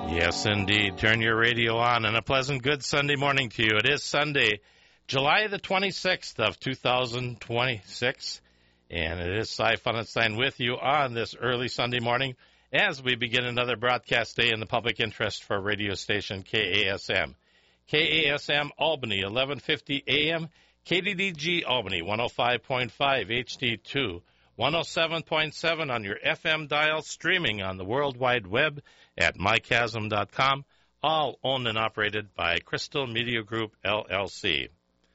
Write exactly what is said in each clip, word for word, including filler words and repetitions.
Yes, indeed. Turn your radio on, and a pleasant, good Sunday morning to you. It is Sunday, July the twenty-sixth of two thousand twenty-six, and it is Cy Funenstein with you on this early Sunday morning as we begin another broadcast day in the public interest for radio station K A S M. K A S M Albany, eleven fifty A M, K D D G Albany, one oh five point five H D two, one oh seven point seven on your F M dial, streaming on the World Wide Web at my chasm dot com, all owned and operated by Crystal Media Group, L L C.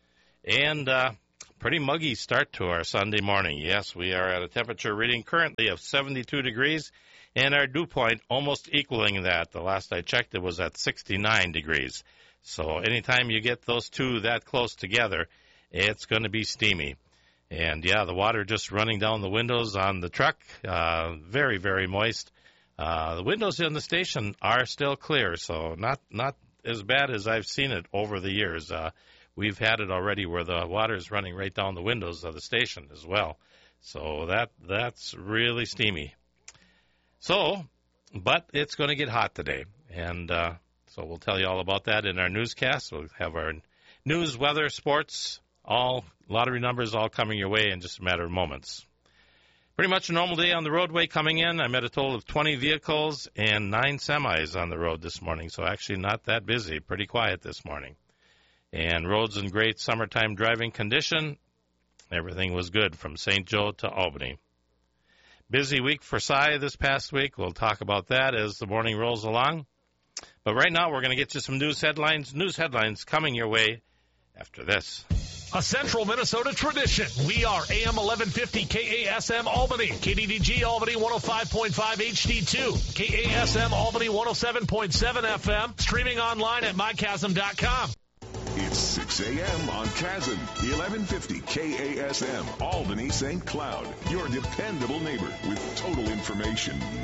And uh, pretty muggy start to our Sunday morning. Yes, we are at a temperature reading currently of seventy-two degrees, and our dew point almost equaling that. The last I checked, it was at sixty-nine degrees. So anytime you get those two that close together, it's going to be steamy. And, yeah, the water just running down the windows on the truck, uh, very, very moist. Uh, the windows in the station are still clear, so not not as bad as I've seen it over the years. Uh, we've had it already where the water is running right down the windows of the station as well. So that that's really steamy. So, but it's going to get hot today, and uh, so we'll tell you all about that in our newscast. We'll have our news, weather, sports, all lottery numbers all coming your way in just a matter of moments. Pretty much a normal day on the roadway coming in. I met a total of twenty vehicles and nine semis on the road this morning, so actually not that busy, pretty quiet this morning. And roads in great summertime driving condition. Everything was good from Saint Joe to Albany. Busy week for Cy this past week. We'll talk about that as the morning rolls along. But right now we're going to get you some news headlines. News headlines coming your way after this. A Central Minnesota tradition. We are A M eleven fifty K A S M Albany, K D D G Albany one oh five point five H D two, K A S M Albany one oh seven point seven F M, streaming online at my chasm dot com. It's six a.m. on Chasm, eleven fifty K A S M, Albany Saint Cloud, your dependable neighbor with total information.